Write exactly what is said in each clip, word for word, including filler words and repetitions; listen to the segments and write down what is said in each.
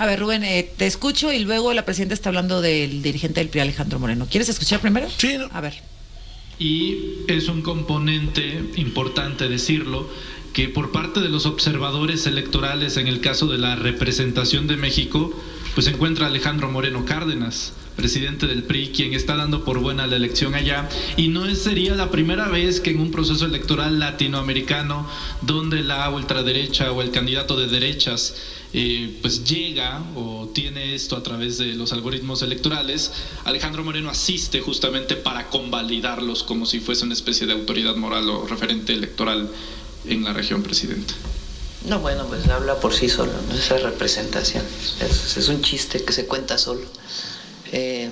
A ver, Rubén, eh, te escucho y luego la presidenta está hablando del dirigente del P R I, Alejandro Moreno. ¿Quieres escuchar primero? Sí. No. A ver. Y es un componente importante decirlo, que por parte de los observadores electorales en el caso de la representación de México, pues se encuentra Alejandro Moreno Cárdenas, presidente del P R I, quien está dando por buena la elección allá, y no sería la primera vez que en un proceso electoral latinoamericano donde la ultraderecha o el candidato de derechas eh, pues llega o tiene esto a través de los algoritmos electorales, Alejandro Moreno asiste justamente para convalidarlos como si fuese una especie de autoridad moral o referente electoral en la región, presidenta. No, bueno, pues habla por sí solo, ¿no? Esa representación es, es un chiste que se cuenta solo. Eh,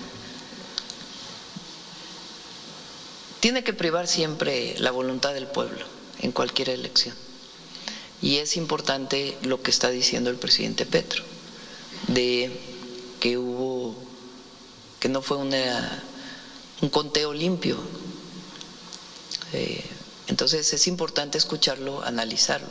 tiene que privar siempre la voluntad del pueblo en cualquier elección. Y es importante lo que está diciendo el presidente Petro, de que hubo, que no fue una, un conteo limpio. Eh, entonces es importante escucharlo, analizarlo.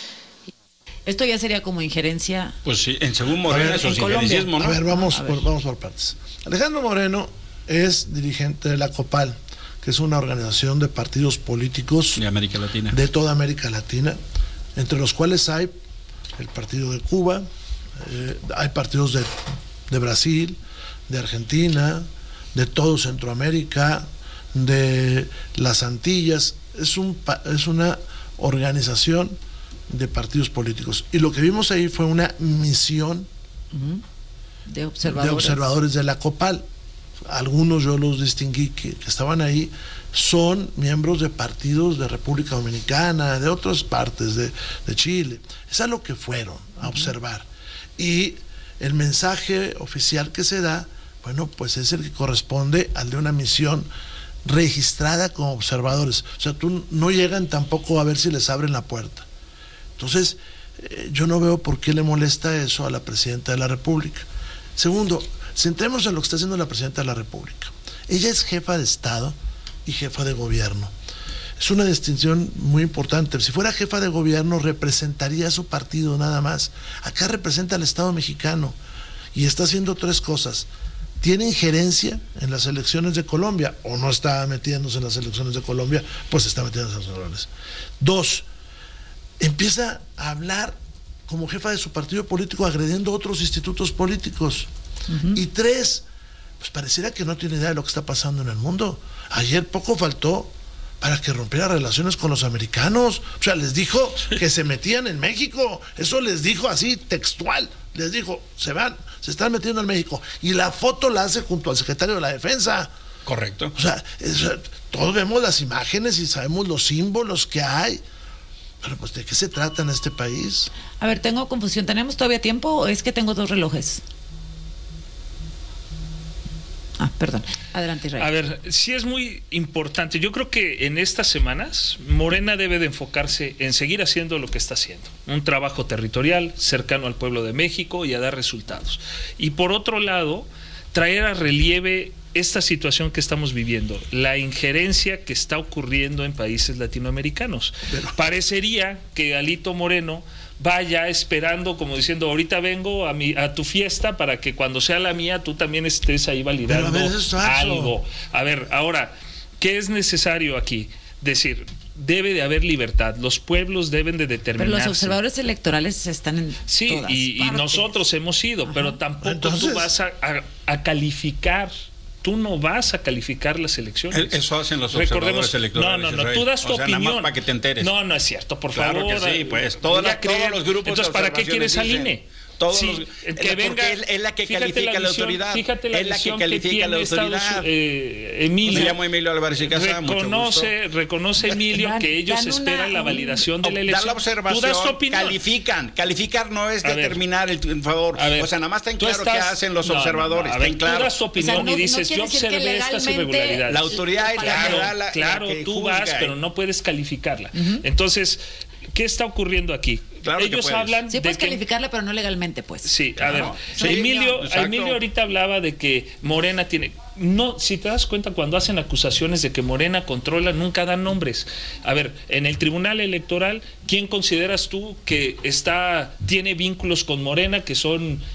Esto ya sería como injerencia. Pues sí, en según Moreno eso es injerencismo, ¿no? A ver, vamos, A ver. Por, vamos por partes. Alejandro Moreno es dirigente de la COPAL, que es una organización de partidos políticos de América Latina, de toda América Latina, entre los cuales hay el partido de Cuba, eh, hay partidos de, de Brasil, de Argentina, de todo Centroamérica, de las Antillas. Es, un, es una organización de partidos políticos. Y lo que vimos ahí fue una misión Uh-huh. De observadores. de observadores de la COPAL. Algunos yo los distinguí que, que estaban ahí, son miembros de partidos de República Dominicana, de otras partes de, de Chile. Es a lo que fueron a observar. Y el mensaje oficial que se da, bueno, pues es el que corresponde al de una misión registrada como observadores. O sea, tú no llegan tampoco a ver si les abren la puerta. Entonces, eh, yo no veo por qué le molesta eso a la presidenta de la República. Segundo, centrémonos en lo que está haciendo la presidenta de la República. Ella es jefa de Estado y jefa de gobierno. Es una distinción muy importante. Si fuera jefa de gobierno, representaría a su partido nada más. Acá representa al Estado mexicano y está haciendo tres cosas. Tiene injerencia en las elecciones de Colombia, o no está metiéndose en las elecciones de Colombia, pues está metiéndose en las elecciones. Dos, empieza a hablar como jefa de su partido político agrediendo a otros institutos políticos. Uh-huh. Y tres, pues pareciera que no tiene idea de lo que está pasando en el mundo. Ayer poco faltó para que rompiera relaciones con los americanos. O sea, les dijo que se metían en México. Eso les dijo así, textual. Les dijo, se van, se están metiendo en México. Y la foto la hace junto al secretario de la Defensa. Correcto. O sea, es, todos vemos las imágenes y sabemos los símbolos que hay. Pero pues, ¿de qué se trata en este país? A ver, tengo confusión. ¿Tenemos todavía tiempo o es que tengo dos relojes? Ah, perdón. Adelante, Israel. A ver, sí es muy importante. Yo creo que en estas semanas Morena debe de enfocarse en seguir haciendo lo que está haciendo. Un trabajo territorial, cercano al pueblo de México y a dar resultados. Y por otro lado, traer a relieve esta situación que estamos viviendo, la injerencia que está ocurriendo en países latinoamericanos. Pero... parecería que Alito Moreno vaya esperando, como diciendo, ahorita vengo a mi a tu fiesta para que cuando sea la mía tú también estés ahí validando a ver, eso es algo. A ver, ahora, ¿qué es necesario aquí? Decir, debe de haber libertad, los pueblos deben de determinarse. Pero los observadores electorales están en sí, todas y, y nosotros hemos ido, Ajá. pero tampoco Entonces... tú vas a, a, a calificar. Tú no vas a calificar las elecciones. Eso hacen los observadores electorales. No, no, no, tú das tu o sea, opinión. Nada más para que te enteres. No, no es cierto, por claro favor. Claro que sí, pues. Todas las, todos los grupos Entonces, ¿para qué quieres al I N E? Todos sí, los, que es venga, es, es la que califica la, la autoridad. Fíjate la es la que califica que la autoridad. Estados, eh, Emilio, Me llamo Emilio Álvarez y Casa. Reconoce, reconoce Emilio dan, que ellos esperan una, la validación de la elección. Dar la observación, tú das tu opinión. Califican. Calificar no es a determinar ver, el favor. Ver, o sea, nada más está en claro qué hacen los no, observadores. No, no, a ver, está en claro. Tú das tu opinión o sea, no, y dices, no yo observé estas irregularidades. La autoridad es claro, la claro, tú vas, pero no puedes calificarla. Entonces, ¿qué está ocurriendo aquí? Claro Ellos hablan sí, de puedes que... calificarla, pero no legalmente, pues. Sí, a claro. ver, sí, Emilio, no, Emilio ahorita hablaba de que Morena tiene... No, si te das cuenta, cuando hacen acusaciones de que Morena controla, nunca dan nombres. A ver, en el Tribunal Electoral, ¿quién consideras tú que está tiene vínculos con Morena, que son